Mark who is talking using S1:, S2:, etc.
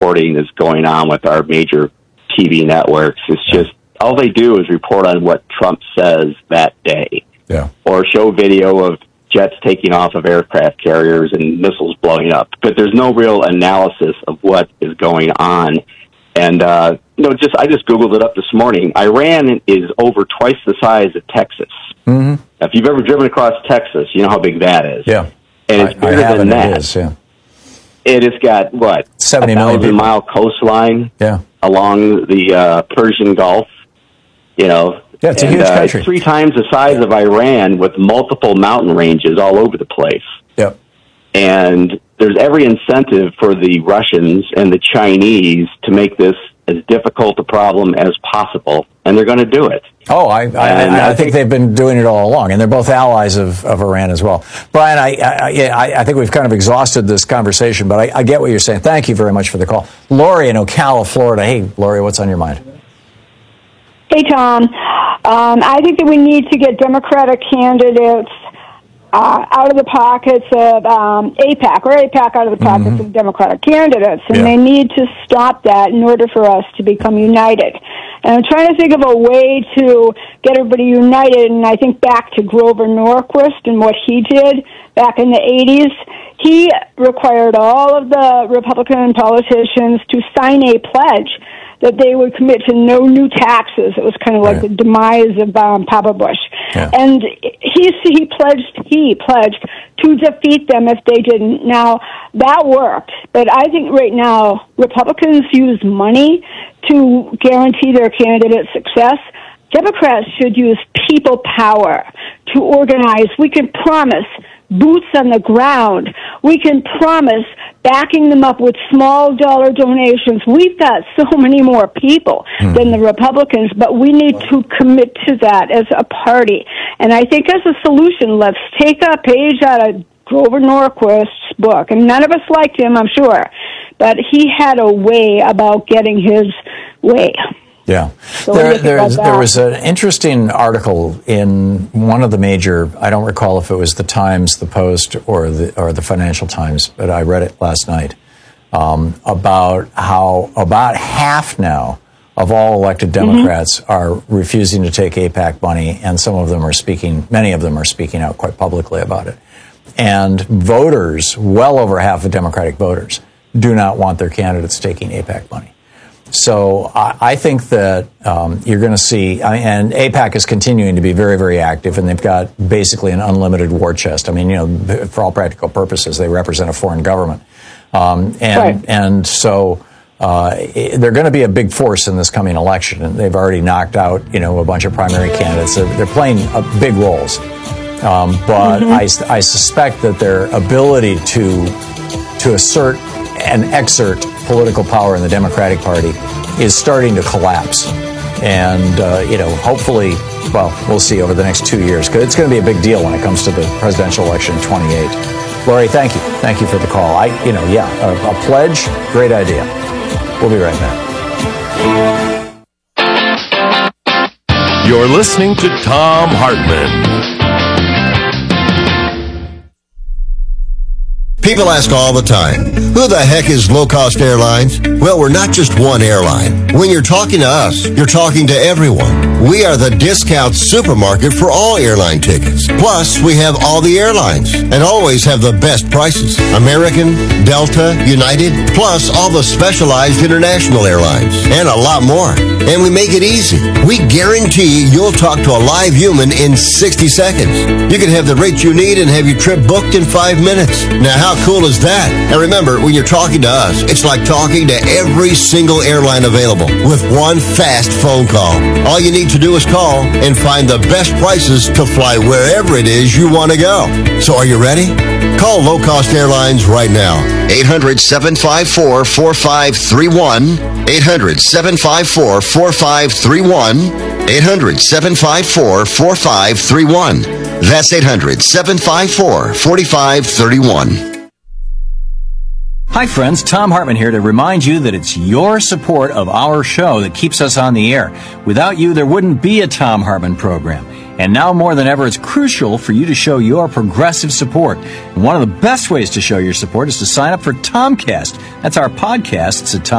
S1: reporting that's going on with our major TV networks. It's just, all they do is report on what Trump says that day.
S2: Yeah.
S1: Or show video of jets taking off of aircraft carriers and missiles blowing up. But there's no real analysis of what is going on. And, I just Googled it up this morning. Iran is over twice the size of Texas.
S2: Mm-hmm.
S1: If you've ever driven across Texas, you know how big that is.
S2: Yeah.
S1: And it's bigger than that.
S2: It is, yeah.
S1: It has got,
S2: 70 million
S1: 1,000-mile coastline
S2: yeah.
S1: along the Persian Gulf.
S2: Yeah, it's a huge country.
S1: It's 3 times the size of Iran with multiple mountain ranges all over the place.
S2: Yep.
S1: And there's every incentive for the Russians and the Chinese to make this as difficult a problem as possible, and they're going to do it.
S2: Oh, I think they've been doing it all along, and they're both allies of Iran as well. Brian, I think we've kind of exhausted this conversation, but I get what you're saying. Thank you very much for the call. Lori in Ocala, Florida. Hey, Lori, what's on your mind?
S3: Hey, Tom. I think that we need to get Democratic candidates out of the pockets of AIPAC, or AIPAC out of the pockets of Democratic candidates. And they need to stop that in order for us to become united. And I'm trying to think of a way to get everybody united, and I think back to Grover Norquist and what he did back in the 80s. He required all of the Republican politicians to sign a pledge that they would commit to no new taxes. It was kind of like the demise of Papa Bush. Yeah. And he pledged to defeat them if they didn't. Now, that worked, but I think right now Republicans use money to guarantee their candidate success. Democrats should use people power to organize. We can promise boots on the ground. We can promise backing them up with small dollar donations. We've got so many more people than the Republicans, but we need to commit to that as a party. And I think as a solution, let's take a page out of Grover Norquist's book. And none of us liked him, I'm sure, but he had a way about getting his way.
S2: Yeah. So there was an interesting article in one of the major, I don't recall if it was the Times, the Post, or the Financial Times, but I read it last night, about how about half now of all elected Democrats are refusing to take AIPAC money, and many of them are speaking out quite publicly about it. And voters, well over half of Democratic voters, do not want their candidates taking AIPAC money. So I think that you're going to see, and AIPAC is continuing to be very, very active, and they've got basically an unlimited war chest. I mean, for all practical purposes, they represent a foreign government. And so they're going to be a big force in this coming election, and they've already knocked out, a bunch of primary candidates. They're playing big roles. But I suspect that their ability to assert and exert political power in the Democratic Party is starting to collapse. And, hopefully, we'll see over the next 2 years, because it's going to be a big deal when it comes to the presidential election in 28. Lori, thank you. Thank you for the call. A pledge, great idea. We'll be right back.
S4: You're listening to Thom Hartmann.
S5: People ask all the time, who the heck is Low Cost Airlines? Well, we're not just one airline. When you're talking to us, you're talking to everyone. We are the discount supermarket for all airline tickets. Plus, we have all the airlines and always have the best prices. American, Delta, United, plus all the specialized international airlines and a lot more. And we make it easy. We guarantee you'll talk to a live human in 60 seconds. You can have the rate you need and have your trip booked in 5 minutes. Now, how cool is that? And remember, when you're talking to us, it's like talking to every single airline available with one fast phone call. All you need to do is call and find the best prices to fly wherever it is you want to go. So are you ready? Call Low Cost Airlines right now. 800-754-4531. 800-754-4531. 800-754-4531. That's 800-754-4531.
S6: Hi friends, Thom Hartmann here to remind you that it's your support of our show that keeps us on the air. Without you, there wouldn't be a Thom Hartmann program. And now more than ever, it's crucial for you to show your progressive support. And one of the best ways to show your support is to sign up for Tomcast. That's our podcast. It's at